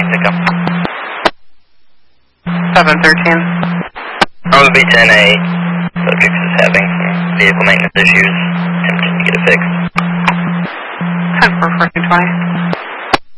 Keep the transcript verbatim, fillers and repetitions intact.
Pickup. seven thirteen. On the B ten A, subject is having some vehicle maintenance issues, attempting to get it fixed. ten for fourteen twenty.